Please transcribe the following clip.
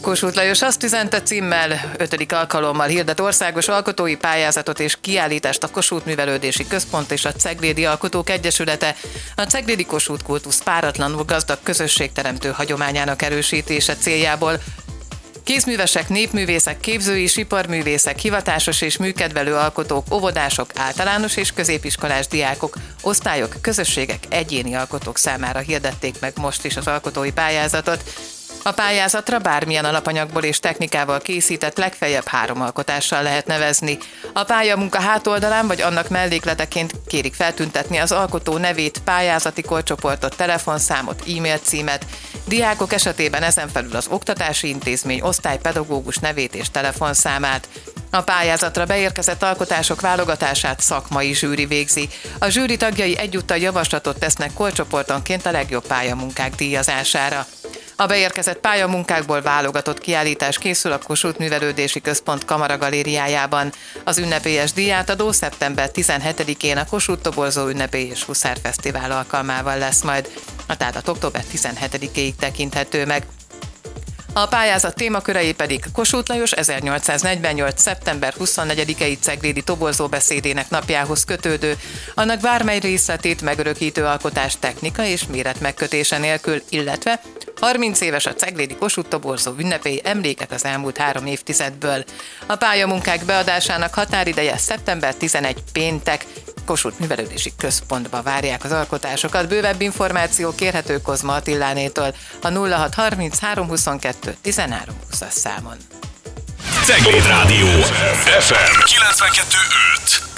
Kossuth Lajos azt üzente címmel 5. alkalommal hirdet országos alkotói pályázatot és kiállítást a Kossuth Művelődési Központ és a Ceglédi Alkotók Egyesülete. A ceglédi Kossuth kultusz páratlanul gazdag közösségteremtő hagyományának erősítése céljából kézművesek, népművészek, képzői, iparművészek, hivatásos és műkedvelő alkotók, óvodások, általános és középiskolás diákok, osztályok, közösségek, egyéni alkotók számára hirdették meg most is az alkotói pályázatot. A pályázatra bármilyen alapanyagból és technikával készített legfeljebb 3 alkotással lehet nevezni. A pályamunka hátoldalán vagy annak mellékleteként kérik feltüntetni az alkotó nevét, pályázati korcsoportot, telefonszámot, e-mail címet. Diákok esetében ezen felül az oktatási intézmény, osztálypedagógus nevét és telefonszámát. A pályázatra beérkezett alkotások válogatását szakmai zsűri végzi. A zsűri tagjai egyúttal javaslatot tesznek korcsoportonként a legjobb pályamunkák díjazására. A beérkezett pályamunkákból válogatott kiállítás készül a Kossuth Művelődési Központ kamaragalériájában. Az ünnepélyes díjátadó szeptember 17-én a Kossuth Toborzó Ünnepi és Huszárfesztivál alkalmával lesz majd. A tárlat október 17-éig tekinthető meg. A pályázat témakörei pedig Kossuth Lajos 1848. szeptember 24-i ceglédi toborzó beszédének napjához kötődő, annak bármely részletét megörökítő alkotás technika és méret megkötése nélkül, illetve 30 éves a ceglédi Kossuth toborzó ünnepély, emlékek az elmúlt 3 évtizedből. A pályamunkák beadásának határideje szeptember 11 péntek. Kossuth Művelődési Központba várják az alkotásokat. Bővebb információ kérhető Kozma Attilánétól a 0630 322 1320-as számon. Cegléd Rádió FM 92.5